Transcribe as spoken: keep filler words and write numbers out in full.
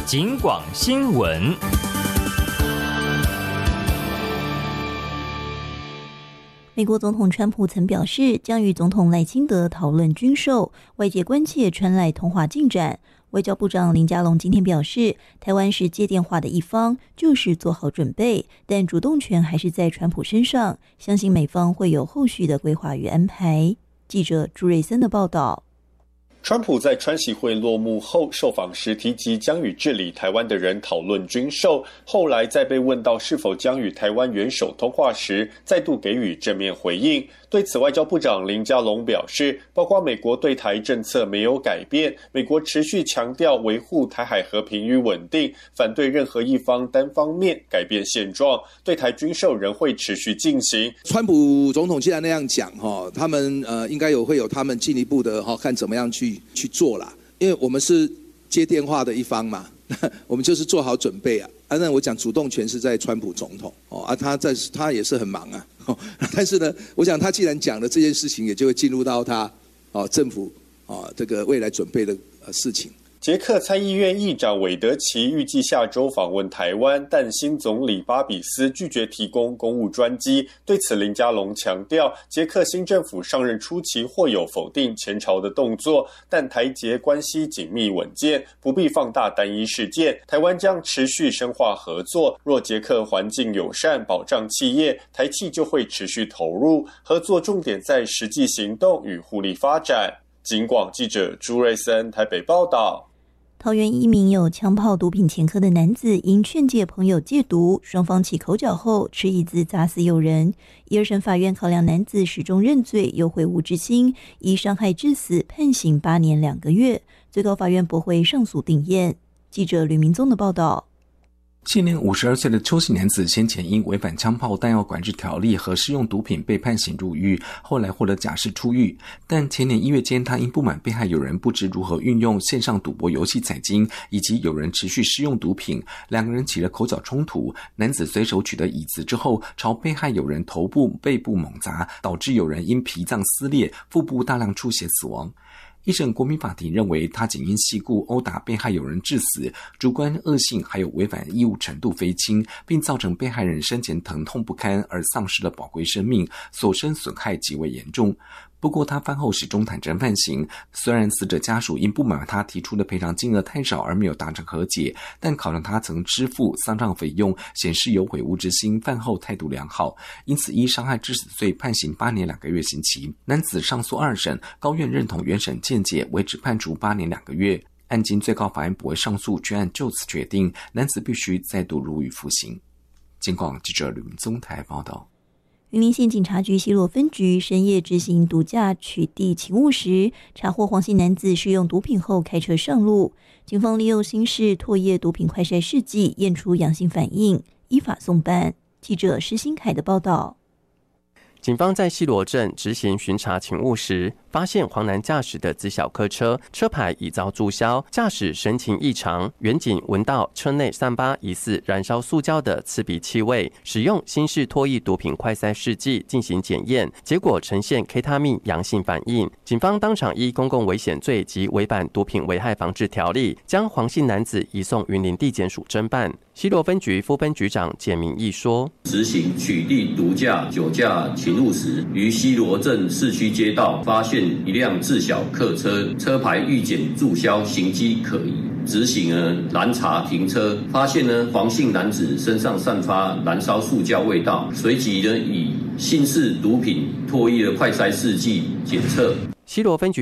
警广新闻。 美国总统川普曾表示，将与总统赖清德讨论军售，外界关切传来通话进展。外交部长林佳龙今天表示，台湾是接电话的一方，就是做好准备，但主动权还是在川普身上，相信美方会有后续的规划与安排。记者朱瑞森的报道。 川普在川习会落幕后受访时提及将与治理台湾的人讨论军售，后来在被问到是否将与台湾元首通话时，再度给予正面回应。对此，外交部长林佳龙表示，包括美国对台政策没有改变，美国持续强调维护台海和平与稳定，反对任何一方单方面改变现状，对台军售仍会持续进行。 川普总统既然那样讲，他们呃应该有会有他们进一步的看怎么样去去做啦，因为我们是接电话的一方嘛，我们就是做好准备啊。啊，那我讲主动权是在川普总统哦，啊，他在他也是很忙啊，哦，但是呢，我想他既然讲了这件事情，也就会进入到他哦政府哦这个未来准备的呃事情。 捷克参议院议长韦德奇预计下周访问台湾，但新总理巴比斯拒绝提供公务专机。对此，林佳龙强调，捷克新政府上任初期或有否定前朝的动作，但台捷关系紧密稳健，不必放大单一事件。台湾将持续深化合作，若捷克环境友善，保障企业，台企就会持续投入。合作重点在实际行动与互利发展。警广记者朱瑞森台北报道。 桃园一名有枪炮毒品前科的男子，因劝诫朋友戒毒，双方起口角后，持椅子砸死友人。一二审法院考量男子始终认罪，有悔悟之心，以伤害致死判刑八年两个月。最高法院驳回上诉定谳。记者吕明宗的报道。 现年五十二岁的邱姓男子先前因违反枪炮弹药管制条例和施用毒品被判刑入狱，后来获得假释出狱。但前年一月间，他因不满被害友人不知如何运用线上赌博游戏采金，以及有人持续施用毒品，两个人起了口角冲突。男子随手取得椅子之后，朝被害友人头部、背部猛砸，导致友人因脾脏撕裂、腹部大量出血死亡。一审国民法庭认为，他仅因系故殴打被害友人致死，主观恶性还有违反义务程度非轻，并造成被害人生前疼痛不堪而丧失了宝贵生命，所生损害极为严重。不过他饭后始终坦诚犯行，虽然死者家属因不满他提出的赔偿金额太少而没有达成和解，但考量他曾支付丧葬费用，显示有悔悟之心，饭后态度良好，因此依伤害致死罪判刑八年两个月刑期。男子上诉二审，高院认同原审见解，为只判处八年两个月。案经最高法院驳回上诉，全案就此决定，男子必须再度入狱服刑。警广记者吕明宗台报道。 云林县警察局西螺分局深夜执行毒驾取缔勤务时，查获黄姓男子使用毒品后开车上路。警方利用新式唾液毒品快筛试剂验出阳性反应，依法送办。记者施新凯的报道。 警方在西螺镇执行巡查勤务时，发现黄男驾驶的自小客车，车牌已遭注销，驾驶神情异常。员警闻到车内散发疑似燃烧塑胶的刺鼻气味，使用新式唾液毒品快筛试剂进行检验，结果呈现 K 他命阳性反应。警方当场依公共危险罪及违反毒品危害防治条例，将黄姓男子移送云林地检署侦办。西螺分局副分局长简明义说： 执行取缔毒驾、酒驾勤务时，于西螺镇市区街道发现一辆自小客车，车牌预检注销，行迹可疑。执行呢拦查停车，发现呢黄姓男子身上散发燃烧塑胶味道，随即呢以新式毒品唾液的快筛试剂检测。 西螺分局